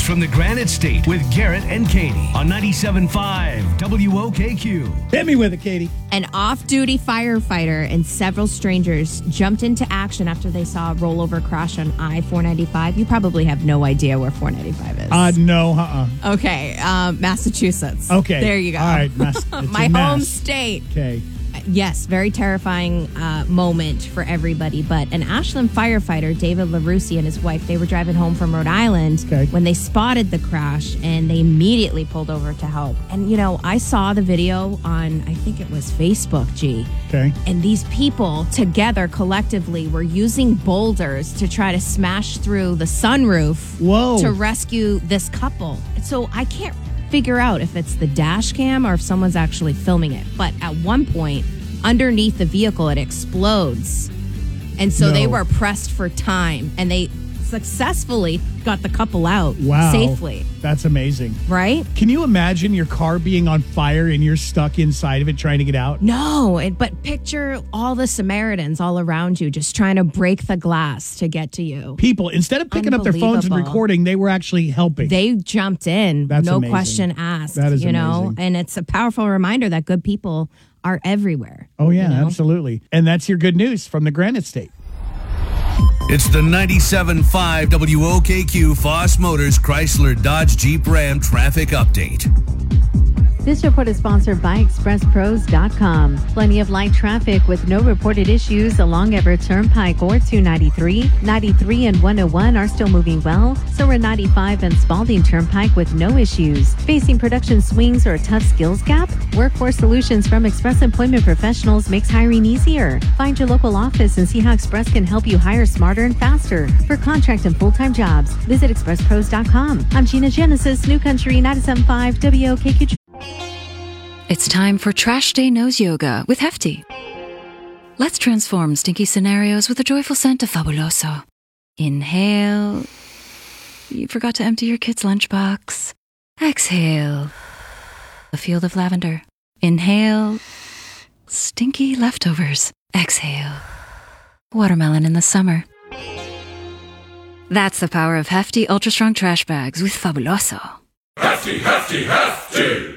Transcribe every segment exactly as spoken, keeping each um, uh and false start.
from the Granite State with Garrett and Katie on ninety-seven point five W O K Q. Hit me with it, Katie. An off-duty firefighter and several strangers jumped into action after they saw a rollover crash on I four ninety-five. You probably have no idea where four ninety-five is. Uh, no, uh-uh. Okay, um, Massachusetts. Okay. There you go. All right. Mass- My home Mass. state. Okay. Yes, very terrifying uh, moment for everybody. But an Ashland firefighter, David LaRusi, and his wife, they were driving home from Rhode Island okay. when they spotted the crash, and they immediately pulled over to help. And, you know, I saw the video on, I think it was Facebook, G. Okay. And these people together collectively were using boulders to try to smash through the sunroof Whoa. to rescue this couple. So I can't figure out if it's the dash cam or if someone's actually filming it. But at one point, underneath the vehicle, it explodes. And so no. they were pressed for time, and they successfully got the couple out wow. safely. That's amazing. Right? Can you imagine your car being on fire and you're stuck inside of it trying to get out? No, it, but picture all the Samaritans all around you just trying to break the glass to get to you. People, instead of picking up their phones and recording, they were actually helping. They jumped in, That's no amazing. question asked. That is you know, amazing. And it's a powerful reminder that good people are everywhere. Oh, yeah, you know? absolutely. And that's your good news from the Granite State. It's the ninety-seven point five W O K Q Foss Motors Chrysler Dodge Jeep Ram traffic update. This report is sponsored by Express Pros dot com. Plenty of light traffic with no reported issues along Everett Turnpike or two ninety-three. ninety-three and one oh one are still moving well. So are ninety-five and Spalding Turnpike with no issues. Facing production swings or a tough skills gap? Workforce Solutions from Express Employment Professionals makes hiring easier. Find your local office and see how Express can help you hire smarter and faster. For contract and full-time jobs, visit Express Pros dot com. I'm Gina Genesis, New Country ninety-seven point five W O K Q. It's time for Trash Day Nose Yoga with Hefty. Let's transform stinky scenarios with a joyful scent of Fabuloso. Inhale. You forgot to empty your kid's lunchbox. Exhale. A field of lavender. Inhale. Stinky leftovers. Exhale. Watermelon in the summer. That's the power of Hefty Ultra Strong Trash Bags with Fabuloso. Hefty, Hefty, Hefty!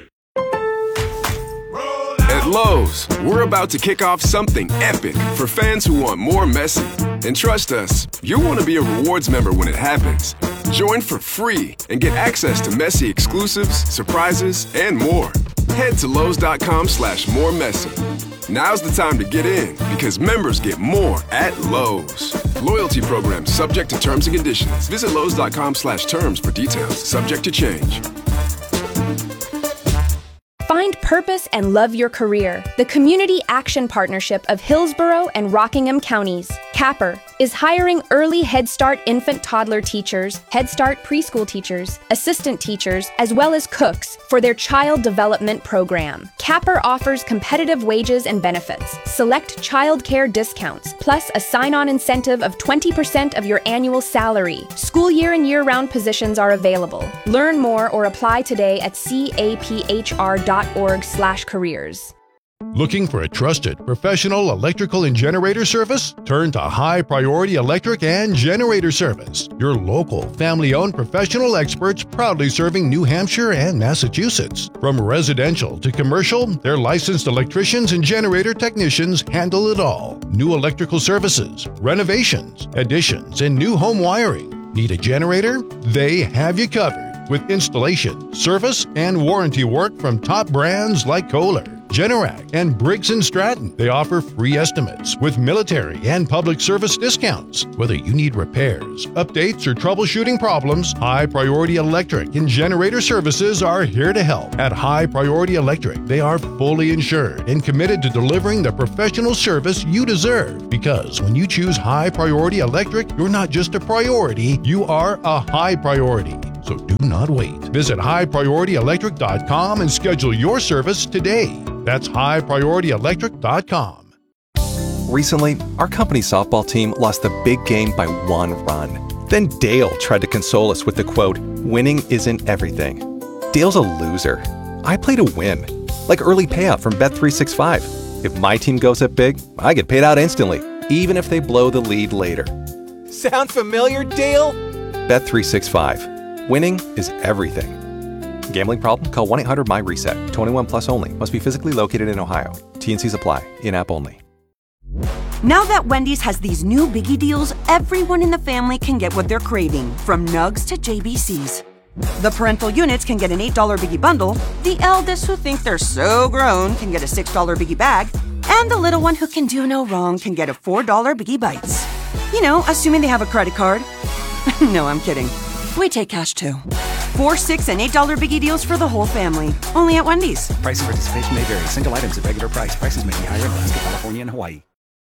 At Lowe's, we're about to kick off something epic for fans who want more Messi. And trust us, you'll want to be a rewards member when it happens. Join for free and get access to Messi exclusives, surprises, and more. Head to Lowe's.com slash more Messi. Now's the time to get in because members get more at Lowe's. Loyalty program subject to terms and conditions. Visit Lowe's.com slash terms for details. Subject to change. Find purpose and love your career. The Community Action Partnership of Hillsborough and Rockingham Counties, CAPPER, is hiring early Head Start infant toddler teachers, Head Start preschool teachers, assistant teachers, as well as cooks for their child development program. CAPPER offers competitive wages and benefits, select child care discounts, plus a sign-on incentive of twenty percent of your annual salary. School year and year-round positions are available. Learn more or apply today at caphr.org slash careers. Looking for a trusted, professional electrical and generator service? Turn to High Priority Electric and Generator Service, your local, family-owned professional experts proudly serving New Hampshire and Massachusetts. From residential to commercial, their licensed electricians and generator technicians handle it all. New electrical services, renovations, additions, and new home wiring. Need a generator? They have you covered with installation, service, and warranty work from top brands like Kohler, Generac, and Briggs and Stratton. They offer free estimates with military and public service discounts. Whether you need repairs, updates, or troubleshooting problems, High Priority Electric and Generator Services are here to help. At High Priority Electric, they are fully insured and committed to delivering the professional service you deserve. Because when you choose High Priority Electric, you're not just a priority, you are a high priority. So do not wait. Visit high priority electric dot com and schedule your service today. That's high priority electric dot com. Recently, our company softball team lost the big game by one run. Then Dale tried to console us with the quote, "Winning isn't everything." Dale's a loser. I play to win. Like early payout from Bet three sixty-five. If my team goes up big, I get paid out instantly, even if they blow the lead later. Sound familiar, Dale? Bet three sixty-five. Winning is everything. Gambling problem? Call one eight hundred my reset. twenty-one plus only. Must be physically located in Ohio. T and Cs apply. In-app only. Now that Wendy's has these new biggie deals, everyone in the family can get what they're craving, from nugs to J B Cs. The parental units can get an eight dollar biggie bundle, the eldest who think they're so grown can get a six dollar biggie bag, and the little one who can do no wrong can get a four dollar biggie bites. You know, assuming they have a credit card. No, I'm kidding. We take cash too. Four, six, and eight dollar biggie deals for the whole family. Only at Wendy's. Price and participation may vary. Single items at regular price. Prices may be higher in Alaska, California, and Hawaii.